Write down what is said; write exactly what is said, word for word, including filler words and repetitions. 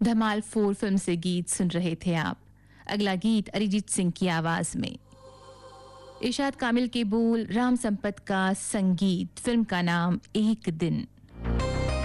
धमाल फोर फिल्म से गीत सुन रहे थे आप। अगला गीत अरिजीत सिंह की आवाज में। इरशाद कामिल के बोल, राम संपत का संगीत, फिल्म का नाम एक दिन।